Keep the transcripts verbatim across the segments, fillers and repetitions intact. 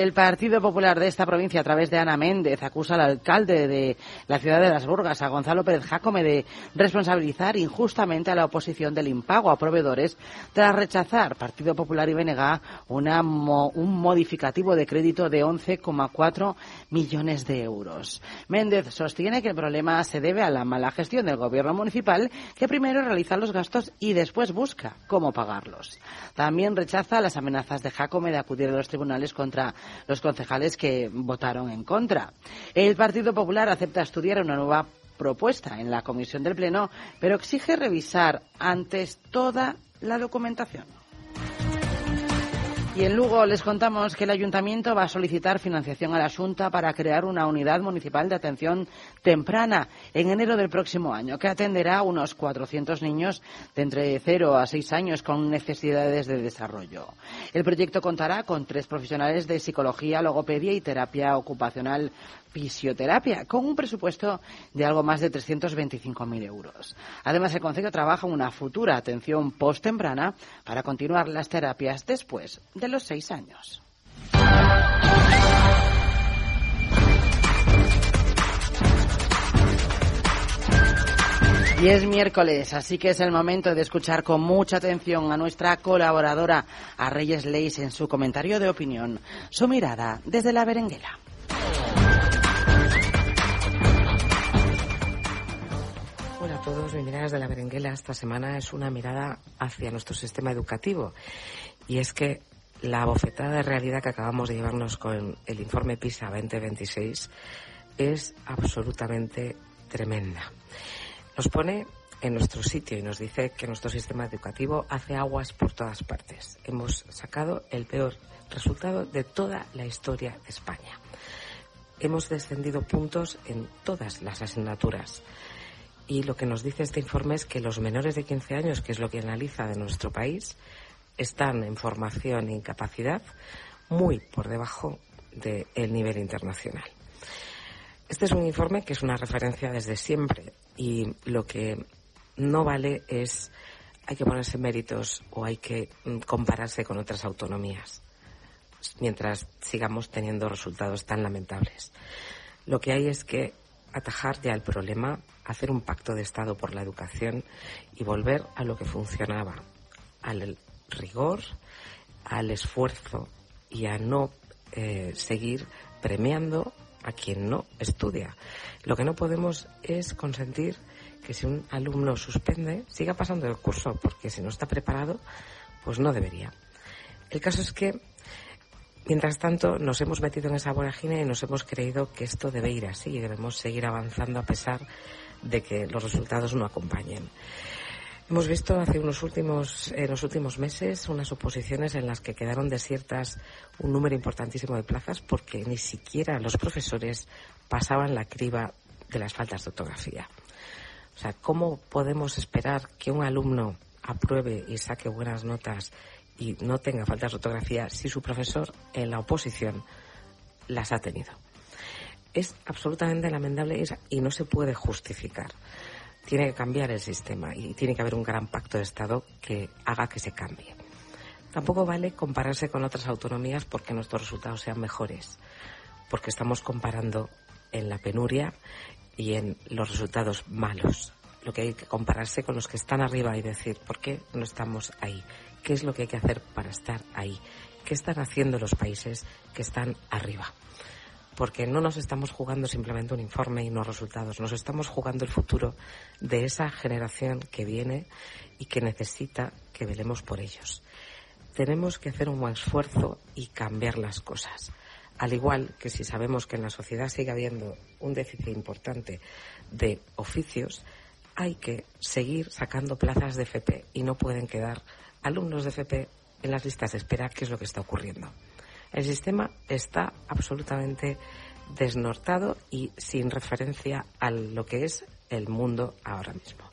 El Partido Popular de esta provincia, a través de Ana Méndez, acusa al alcalde de la ciudad de Las Burgas, a Gonzalo Pérez Jácome, de responsabilizar injustamente a la oposición del impago a proveedores tras rechazar Partido Popular y B N G una, un modificativo de crédito de once coma cuatro millones de euros. Méndez sostiene que el problema se debe a la mala gestión del gobierno municipal, que primero realiza los gastos y después busca cómo pagarlos. También rechaza las amenazas de Jácome de acudir a los tribunales contra los concejales que votaron en contra. El Partido Popular acepta estudiar una nueva propuesta en la comisión del Pleno, pero exige revisar antes toda la documentación. Y en Lugo les contamos que el Ayuntamiento va a solicitar financiación a la Xunta para crear una unidad municipal de atención temprana en enero del próximo año, que atenderá a unos cuatrocientos niños de entre cero a seis años con necesidades de desarrollo. El proyecto contará con tres profesionales de psicología, logopedia y terapia ocupacional fisioterapia, con un presupuesto de algo más de trescientos veinticinco mil euros. Además, el Concello trabaja en una futura atención post-temprana para continuar las terapias después de los seis años. Y es miércoles, así que es el momento de escuchar con mucha atención a nuestra colaboradora, a Reyes Leis, en su comentario de opinión, su mirada desde la berenguela. Hola a todos, mi mirada desde la berenguela esta semana es una mirada hacia nuestro sistema educativo, y es que la bofetada de realidad que acabamos de llevarnos con el informe PISA veinte veintiséis es absolutamente tremenda. Nos pone en nuestro sitio y nos dice que nuestro sistema educativo hace aguas por todas partes. Hemos sacado el peor resultado de toda la historia de España. Hemos descendido puntos en todas las asignaturas. Y lo que nos dice este informe es que los menores de quince años, que es lo que analiza de nuestro país, están en formación e incapacidad muy por debajo del nivel internacional. Este es un informe que es una referencia desde siempre, y lo que no vale es, hay que ponerse méritos o hay que compararse con otras autonomías, mientras sigamos teniendo resultados tan lamentables. Lo que hay es que atajar ya el problema, hacer un pacto de Estado por la educación y volver a lo que funcionaba, al rigor, al esfuerzo y a no eh, seguir premiando a quien no estudia. Lo que no podemos es consentir que si un alumno suspende, siga pasando el curso, porque si no está preparado, pues no debería. El caso es que, mientras tanto, nos hemos metido en esa vorágine y nos hemos creído que esto debe ir así y debemos seguir avanzando a pesar de que los resultados no acompañen. Hemos visto hace unos últimos, en los últimos meses unas oposiciones en las que quedaron desiertas un número importantísimo de plazas porque ni siquiera los profesores pasaban la criba de las faltas de ortografía. O sea, ¿cómo podemos esperar que un alumno apruebe y saque buenas notas y no tenga faltas de ortografía si su profesor en la oposición las ha tenido? Es absolutamente lamentable y no se puede justificar. Tiene que cambiar el sistema y tiene que haber un gran pacto de Estado que haga que se cambie. Tampoco vale compararse con otras autonomías porque nuestros resultados sean mejores, porque estamos comparando en la penuria y en los resultados malos. Lo que hay que compararse con los que están arriba y decir, ¿por qué no estamos ahí? ¿Qué es lo que hay que hacer para estar ahí? ¿Qué están haciendo los países que están arriba? Porque no nos estamos jugando simplemente un informe y unos resultados, nos estamos jugando el futuro de esa generación que viene y que necesita que velemos por ellos. Tenemos que hacer un buen esfuerzo y cambiar las cosas. Al igual que si sabemos que en la sociedad sigue habiendo un déficit importante de oficios, hay que seguir sacando plazas de F P y no pueden quedar alumnos de F P en las listas de espera, que es lo que está ocurriendo. El sistema está absolutamente desnortado y sin referencia a lo que es el mundo ahora mismo.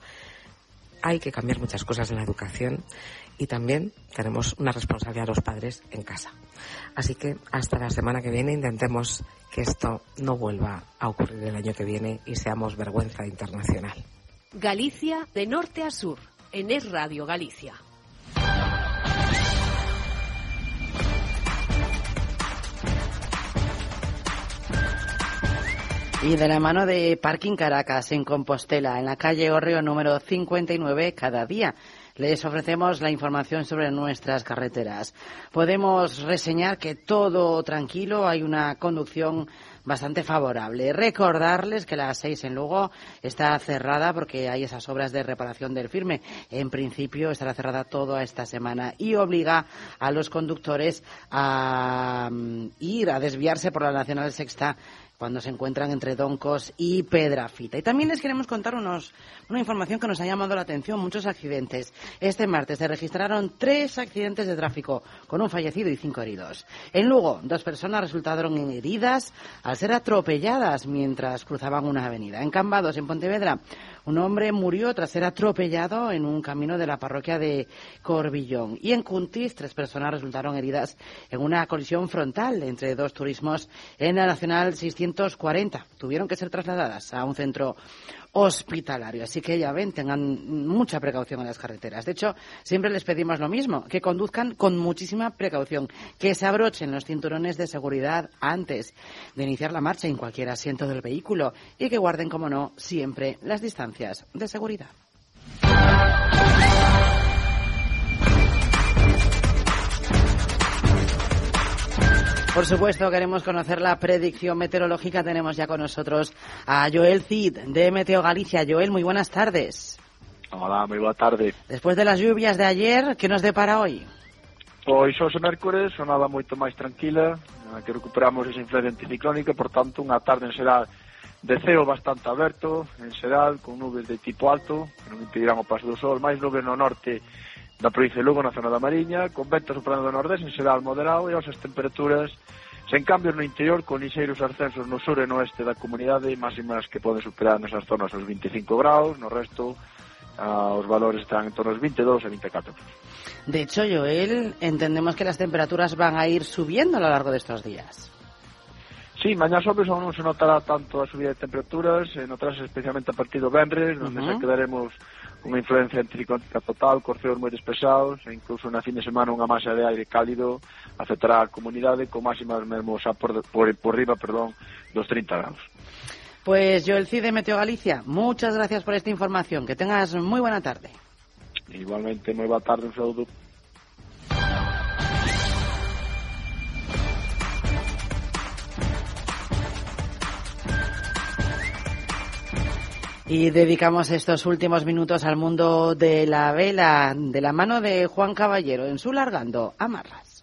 Hay que cambiar muchas cosas en la educación y también tenemos una responsabilidad los padres en casa. Así que hasta la semana que viene intentemos que esto no vuelva a ocurrir el año que viene y seamos vergüenza internacional. Galicia de norte a sur, en Es Radio Galicia. Y de la mano de Parking Caracas en Compostela, en la calle Hórreo número cincuenta y nueve, cada día les ofrecemos la información sobre nuestras carreteras. Podemos reseñar que todo tranquilo, hay una conducción bastante favorable. Recordarles que la A seis en Lugo está cerrada porque hay esas obras de reparación del firme. En principio estará cerrada toda esta semana y obliga a los conductores a ir, a desviarse por la Nacional Sexta cuando se encuentran entre Doncos y Pedrafita. Y también les queremos contar unos, una información que nos ha llamado la atención, muchos accidentes. Este martes se registraron tres accidentes de tráfico, con un fallecido y cinco heridos. En Lugo, dos personas resultaron heridas al ser atropelladas mientras cruzaban una avenida. En Cambados, en Pontevedra, un hombre murió tras ser atropellado en un camino de la parroquia de Corbillón. Y en Cuntis, tres personas resultaron heridas en una colisión frontal entre dos turismos en la Nacional seiscientos cuarenta. Tuvieron que ser trasladadas a un centro hospitalario. Así que ya ven, tengan mucha precaución en las carreteras. De hecho, siempre les pedimos lo mismo, que conduzcan con muchísima precaución, que se abrochen los cinturones de seguridad antes de iniciar la marcha en cualquier asiento del vehículo y que guarden, como no, siempre las distancias de seguridad. Por supuesto, queremos conocer la predicción meteorológica. Tenemos ya con nosotros a Joel Cid, de Meteo Galicia. Joel, muy buenas tardes. Hola, muy buena tarde. Después de las lluvias de ayer, ¿qué nos depara hoy? Pois hoxe mércores, sonada moito máis tranquila, que recuperamos esa influencia anticiclónica, por tanto, unha tarde en xeral de ceo bastante aberto, en xeral, con nubes de tipo alto, que non impedirán o paso do sol, máis nubes no norte da provincia de Lugo, na zona da Mariña, con ventos soprando do nordés, en xeral moderado, e as temperaturas sen cambios no interior, con lixeiros ascensos no sur e no oeste da comunidade, máximas que poden superar nesas zonas os veinticinco graus, no resto uh, os valores están en torno aos veintidós e veinticuatro. De hecho, Joel, entendemos que las temperaturas van a ir subiendo a lo largo de estos días. Sí, mañá sobres aún non se notará tanto a subida de temperaturas, eh, notarás especialmente a partir do venres, onde uh-huh. xa quedaremos unha influencia anticiclónica total, corceos moi despesados, e incluso na fin de semana unha masa de aire cálido afectará a comunidade con máximas mesmo xa por, por, por riba perdón, dos trinta graus. Pues Joel Cid de Meteo Galicia, muchas gracias por esta información. Que tengas muy buena tarde. Igualmente, moi boa tarde, un saúdo. Y dedicamos estos últimos minutos al mundo de la vela, de la mano de Juan Caballero, en su Largando Amarras.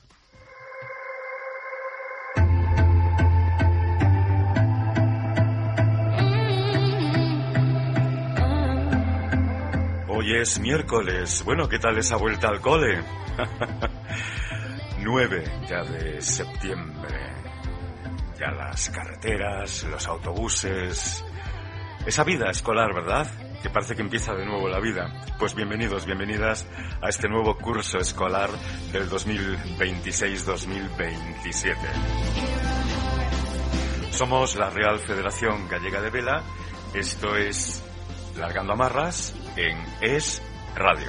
Hoy es miércoles. Bueno, ¿qué tal esa vuelta al cole? nueve ya de septiembre. Ya las carreteras, los autobuses... Esa vida escolar, ¿verdad? Que parece que empieza de nuevo la vida. Pues bienvenidos, bienvenidas a este nuevo curso escolar del dos mil veintiséis dos mil veintisiete. Somos la Real Federación Gallega de Vela. Esto es Largando Amarras en Es Radio.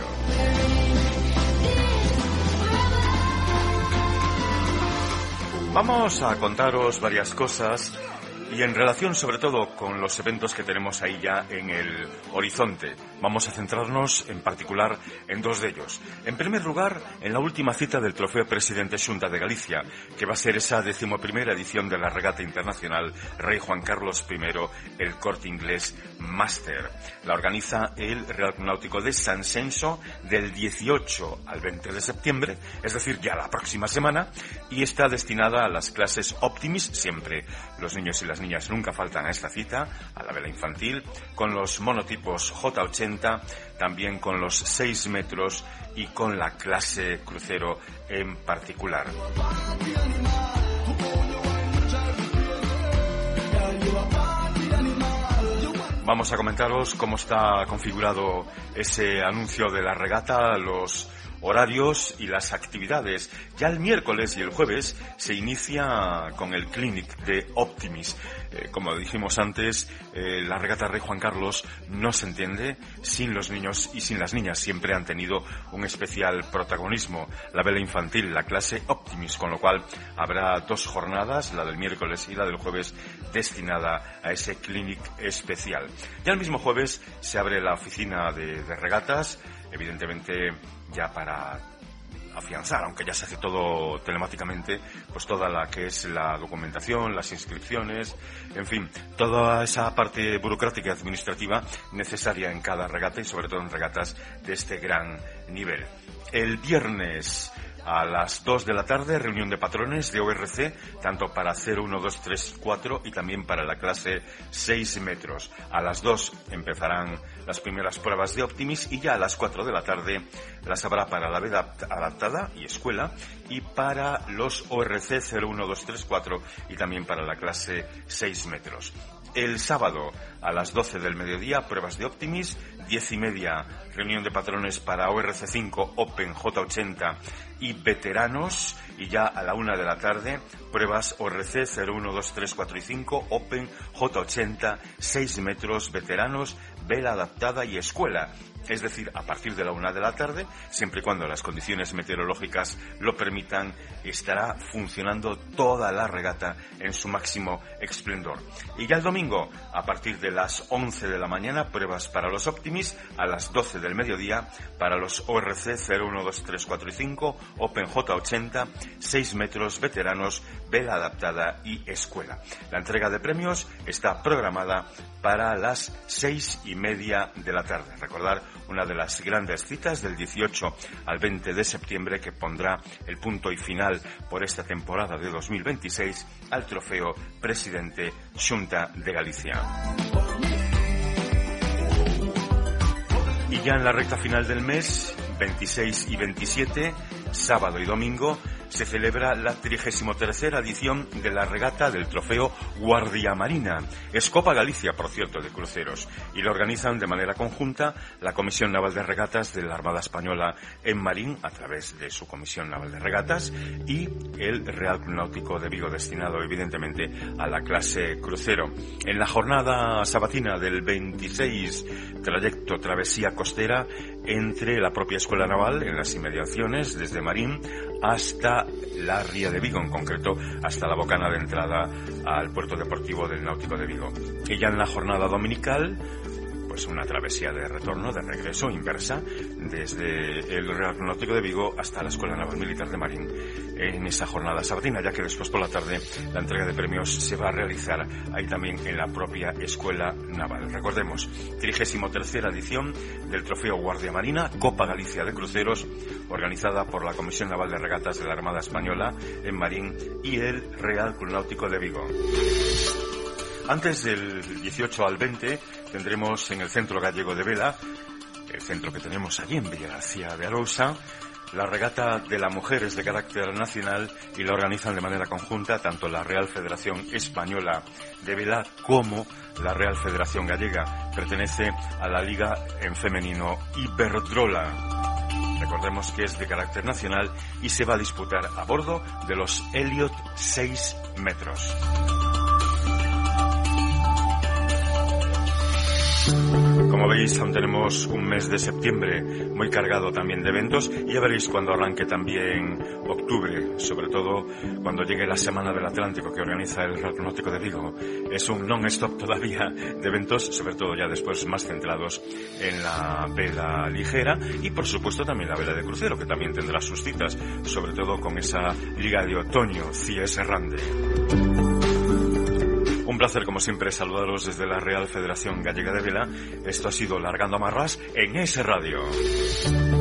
Vamos a contaros varias cosas y en relación sobre todo con los eventos que tenemos ahí ya en el horizonte. Vamos a centrarnos en particular en dos de ellos. En primer lugar, en la última cita del Trofeo Presidente Xunta de Galicia, que va a ser esa decimoprimera edición de la regata internacional Rey Juan Carlos primero, el Corte Inglés Master. La organiza el Real Club Náutico de Sanxenxo del dieciocho al veinte de septiembre, es decir, ya la próxima semana, y está destinada a las clases Optimis, siempre los niños y las niñas nunca faltan a esta cita, a la vela infantil, con los monotipos J ochenta, también con los seis metros y con la clase crucero en particular. Vamos a comentaros cómo está configurado ese anuncio de la regata, los horarios y las actividades. Ya el miércoles y el jueves se inicia con el Clinic de Optimis. Eh, como dijimos antes, eh, la regata Rey Juan Carlos no se entiende sin los niños y sin las niñas. Siempre han tenido un especial protagonismo. La vela infantil, la clase Optimis, con lo cual habrá dos jornadas, la del miércoles y la del jueves, destinada a ese Clinic especial. Ya el mismo jueves se abre la oficina de, de regatas, evidentemente ya para afianzar, aunque ya se hace todo telemáticamente, pues toda la que es la documentación, las inscripciones, en fin, toda esa parte burocrática y administrativa necesaria en cada regata y sobre todo en regatas de este gran nivel. El viernes a las dos de la tarde, reunión de patrones de O R C, tanto para cero, uno, dos, tres, cuatro y también para la clase seis metros. A las dos empezarán las primeras pruebas de Optimis y ya a las cuatro de la tarde las habrá para la veda adaptada y escuela y para los O R C cero, uno, dos, tres, cuatro y también para la clase seis metros. El sábado a las doce del mediodía, pruebas de Optimis, diez y media, reunión de patrones para O R C cinco, Open, J ochenta y veteranos, y ya a la una de la tarde, pruebas O R C cero, uno, dos, tres, cuatro y cinco, Open, J ochenta, seis metros, veteranos, vela adaptada y escuela. Es decir, a partir de la una de la tarde, siempre y cuando las condiciones meteorológicas lo permitan, estará funcionando toda la regata en su máximo esplendor. Y ya el domingo, a partir de las once de la mañana, pruebas para los Optimis, a las doce del mediodía, para los O R C cero, uno, dos, tres, cuatro y cinco, Open J ochenta, seis metros, veteranos, vela adaptada y escuela. La entrega de premios está programada para las seis y media de la tarde. Recordar, una de las grandes citas del dieciocho al veinte de septiembre que pondrá el punto y final por esta temporada de dos mil veintiséis al trofeo Presidente Xunta de Galicia. Y ya en la recta final del mes, veintiséis y veintisiete, sábado y domingo, se celebra la trigésima tercera edición de la regata del trofeo Guardia Marina. Es Copa Galicia, por cierto, de cruceros, y lo organizan de manera conjunta la Comisión Naval de Regatas de la Armada Española en Marín, a través de su Comisión Naval de Regatas, y el Real Club Náutico de Vigo, destinado evidentemente a la clase crucero. En la jornada sabatina del veintiséis, trayecto travesía costera entre la propia Escuela Naval, en las inmediaciones, desde Marín, hasta la Ría de Vigo, en concreto hasta la bocana de entrada al puerto deportivo del Náutico de Vigo. Y ya en la jornada dominical, pues una travesía de retorno, de regreso, inversa, desde el Real Náutico de Vigo hasta la Escuela Naval Militar de Marín, en esa jornada sabatina, ya que después por la tarde la entrega de premios se va a realizar ahí también en la propia Escuela Naval. Recordemos, trigésima tercera edición del Trofeo Guardia Marina, Copa Galicia de Cruceros, organizada por la Comisión Naval de Regatas de la Armada Española en Marín y el Real Club Náutico de Vigo. Antes del dieciocho al veinte tendremos en el Centro Gallego de Vela, el centro que tenemos allí en Villagarcía de Arousa, la regata de la mujer es de carácter nacional y la organizan de manera conjunta tanto la Real Federación Española de Vela como la Real Federación Gallega. Pertenece a la Liga en femenino Iberdrola. Recordemos que es de carácter nacional y se va a disputar a bordo de los Elliot seis metros. Como veis, aún tenemos un mes de septiembre muy cargado también de eventos y ya veréis cuando arranque también octubre, sobre todo cuando llegue la Semana del Atlántico que organiza el Real Club Náutico de Vigo. Es un non-stop todavía de eventos, sobre todo ya después más centrados en la vela ligera y por supuesto también la vela de crucero, que también tendrá sus citas, sobre todo con esa Liga de Otoño, C S Rande. Un placer, como siempre, saludaros desde la Real Federación Gallega de Vela. Esto ha sido Largando Amarras en S Radio.